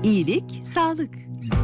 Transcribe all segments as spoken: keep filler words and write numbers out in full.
İyilik, sağlık.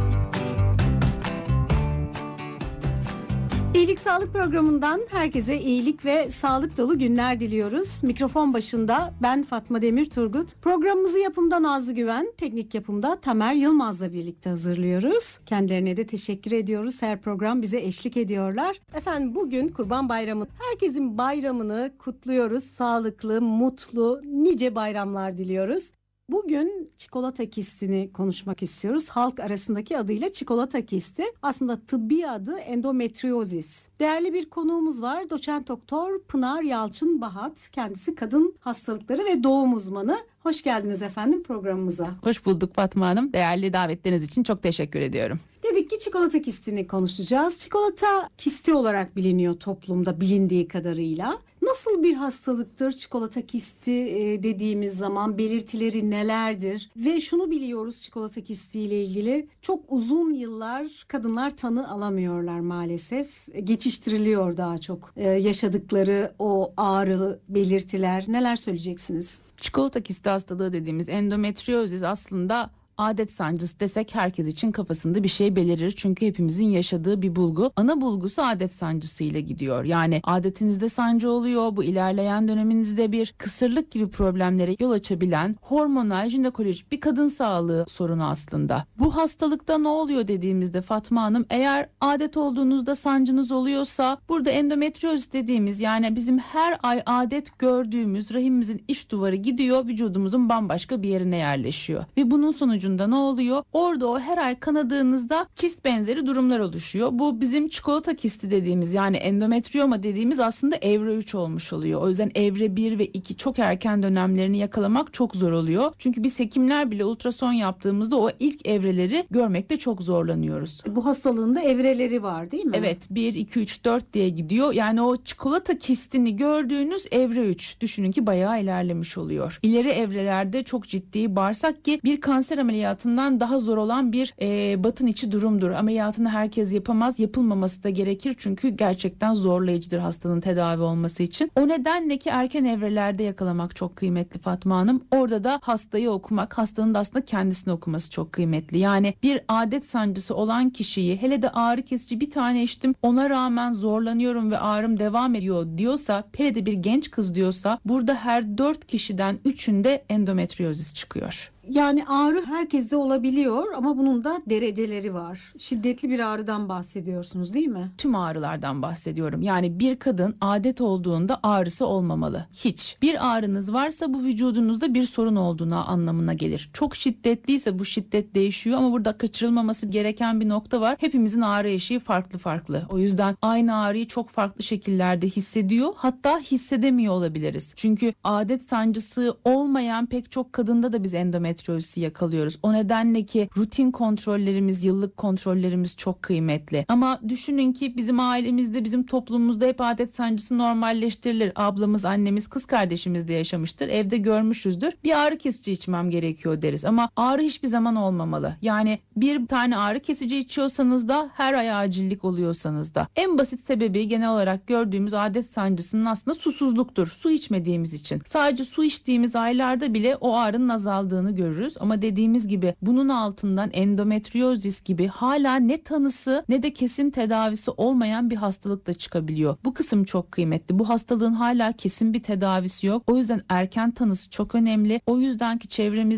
İyilik Sağlık programından herkese iyilik ve sağlık dolu günler diliyoruz. Mikrofon başında ben Fatma Demir Turgut. Programımızı yapımda Nazlı Güven, teknik yapımda Tamer Yılmaz'la birlikte hazırlıyoruz. Kendilerine de teşekkür ediyoruz. Her program bize eşlik ediyorlar. Efendim bugün Kurban Bayramı. Herkesin bayramını kutluyoruz. Sağlıklı, mutlu, nice bayramlar diliyoruz. Bugün çikolata kistini konuşmak istiyoruz. Halk arasındaki adıyla çikolata kisti. Aslında tıbbi adı endometriozis. Değerli bir konuğumuz var. Doçent Doktor Pınar Yalçın Bahat. Kendisi kadın hastalıkları ve doğum uzmanı. Hoş geldiniz efendim programımıza. Hoş bulduk Fatma Hanım. Değerli davetleriniz için çok teşekkür ediyorum. Dedik ki çikolata kistini konuşacağız. Çikolata kisti olarak biliniyor toplumda bilindiği kadarıyla. Nasıl bir hastalıktır çikolata kisti dediğimiz zaman, belirtileri nelerdir? Ve şunu biliyoruz çikolata kisti ile ilgili, çok uzun yıllar kadınlar tanı alamıyorlar maalesef. Geçiştiriliyor daha çok yaşadıkları o ağrı belirtiler. Neler söyleyeceksiniz? Çikolata kisti hastalığı dediğimiz endometriozis aslında adet sancısı desek herkes için kafasında bir şey belirir. Çünkü hepimizin yaşadığı bir bulgu. Ana bulgusu adet sancısı ile gidiyor. Yani adetinizde sancı oluyor. Bu ilerleyen döneminizde bir kısırlık gibi problemlere yol açabilen hormonal, jinekolojik bir kadın sağlığı sorunu aslında. Bu hastalıkta ne oluyor dediğimizde Fatma Hanım, eğer adet olduğunuzda sancınız oluyorsa burada endometriozis dediğimiz, yani bizim her ay adet gördüğümüz rahimimizin iç duvarı gidiyor, vücudumuzun bambaşka bir yerine yerleşiyor. Ve bunun sonucu ne oluyor? Orada o her ay kanadığınızda kist benzeri durumlar oluşuyor. Bu bizim çikolata kisti dediğimiz, yani endometrioma dediğimiz aslında evre üç olmuş oluyor. O yüzden evre bir ve iki çok erken dönemlerini yakalamak çok zor oluyor. Çünkü biz hekimler bile ultrason yaptığımızda o ilk evreleri görmekte çok zorlanıyoruz. Bu hastalığın da evreleri var değil mi? Evet, bir, iki, üç, dört diye gidiyor. Yani o çikolata kistini gördüğünüz evre üç. Düşünün ki bayağı ilerlemiş oluyor. İleri evrelerde çok ciddi bağırsak ki bir kanser ameliyatı ameliyatından daha zor olan bir e, batın içi durumdur. Ameliyatını herkes yapamaz. Yapılmaması da gerekir çünkü gerçekten zorlayıcıdır hastanın tedavi olması için. O nedenle ki erken evrelerde yakalamak çok kıymetli Fatma Hanım. Orada da hastayı okumak, hastanın da aslında kendisini okuması çok kıymetli. Yani bir adet sancısı olan kişiyi, hele de ağrı kesici bir tane içtim, ona rağmen zorlanıyorum ve ağrım devam ediyor diyorsa, hele de bir genç kız diyorsa, burada her dört kişiden üçünde endometriozis çıkıyor. Yani ağrı herkeste olabiliyor ama bunun da dereceleri var. Şiddetli bir ağrıdan bahsediyorsunuz değil mi? Tüm ağrılardan bahsediyorum. Yani bir kadın adet olduğunda ağrısı olmamalı. Hiç. Bir ağrınız varsa bu vücudunuzda bir sorun olduğuna anlamına gelir. Çok şiddetliyse bu şiddet değişiyor ama burada kaçırılmaması gereken bir nokta var. Hepimizin ağrı eşiği farklı farklı. O yüzden aynı ağrıyı çok farklı şekillerde hissediyor. Hatta hissedemiyor olabiliriz. Çünkü adet sancısı olmayan pek çok kadında da biz endometriozisi yakalıyoruz. O nedenle ki rutin kontrollerimiz, yıllık kontrollerimiz çok kıymetli. Ama düşünün ki bizim ailemizde, bizim toplumumuzda hep adet sancısı normalleştirilir. Ablamız, annemiz, kız kardeşimiz de yaşamıştır. Evde görmüşüzdür. Bir ağrı kesici içmem gerekiyor deriz. Ama ağrı hiçbir zaman olmamalı. Yani bir tane ağrı kesici içiyorsanız da, her ay acillik oluyorsanız da. En basit sebebi genel olarak gördüğümüz adet sancısının aslında susuzluktur. Su içmediğimiz için. Sadece su içtiğimiz aylarda bile o ağrının azaldığını görürüz. Ama dediğimiz gibi bunun altından endometriozis gibi hala ne tanısı ne de kesin tedavisi olmayan bir hastalık da çıkabiliyor. Bu kısım çok kıymetli. Bu hastalığın hala kesin bir tedavisi yok. O yüzden erken tanısı çok önemli. O yüzden ki çevremizde